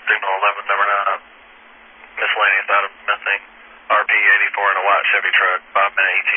Signal 11, number 9, miscellaneous items missing. RP 84 in a white Chevy truck, 5 minute ETA.